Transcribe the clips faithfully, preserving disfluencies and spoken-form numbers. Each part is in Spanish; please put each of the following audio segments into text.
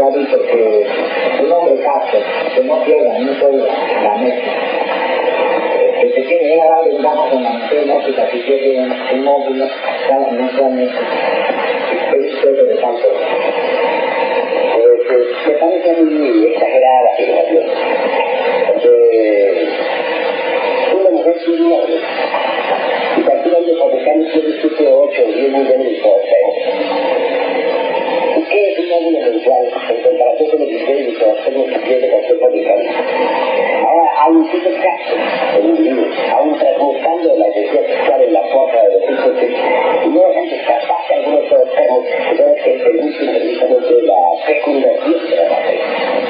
ha dicho que un hombre casto que no pierda ni un solo la mezcla, que se tiene que dar ventaja con la mujer nótica, si quiere un móvil, cada mensualmente, es usted de tanto. Pues me parece muy exagerada la afirmación, porque una mujer sin un hombre, y calculando fabricantes tiene siete, ocho, diez millones de cosas. ¿Y qué es un módulo mensual en comparación con los dieciséis y con los que tiene cualquier fabricante? Ahora hay un tipo de gasto en el individuo, aún transmutando la energía sexual en la fuerza de los hijos, y no dejan que traspase algunos de los termos que son que permiten precisamente la fecundación de la materia.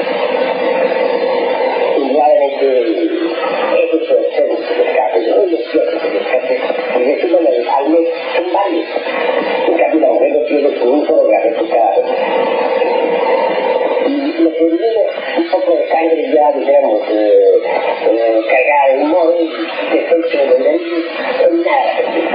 Indudablemente, esos son los termos que se escapen, no los ciertos que se escapen, y resumen al mes son varios. En cambio, la mujer no tiene un solo grafito cada vez. Y lo que viene un poco de sangre ya, digamos, eh, eh, cargada de humor y de sexo de leyes, es nada.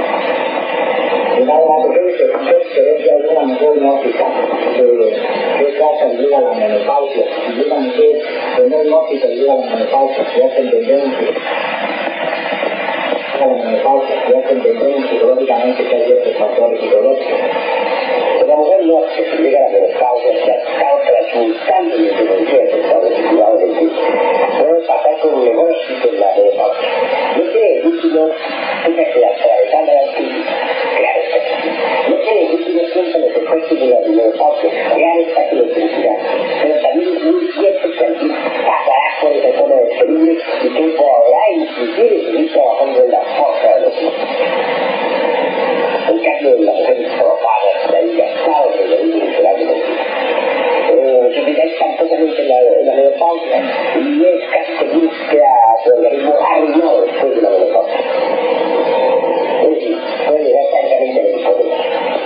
Y nada más, porque dice, se ve que alguna mujer nótica que es casa y llega a la menopausia, y una mujer que no es nótica y llega a la menopausia, ya se entendemos que a la menopausia, ya se entendemos psicológicamente que hay ciertos factores psicológicos. La mujer no se llega a la menopausia, se causa la simultánea intervención sexual del cuidado del cuerpo. Puede pasar con negocio en la menopausia. No tiene líquido, fíjate, atravesar la actividad, crear espacio. No tiene líquido siempre los efectos de la menopausia, crear espacio de felicidad. Pero también es muy cierto que aquí pasará por esa zona de feliz y que podrá inclusive seguir trabajando en la fuerza de los hijos. En cambio, la mujer propaga, la desgastado que le dice literalmente. Eh, que vive espantosamente en la, en la menopausia y es casi seguro que queda su organismo arruinado después de la menopausia. Es decir, puede llegar francamente a la impotencia.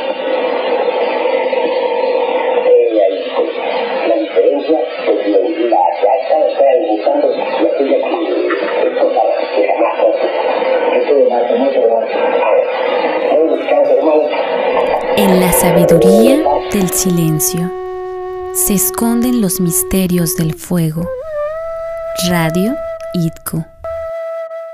Eh, ahí, pues, la diferencia es la, la que ha estado dibujando la tuya que es total, que jamás pasa. Esto de Marta, muchas gracias. En la sabiduría del silencio se esconden los misterios del fuego. Radio I T C O.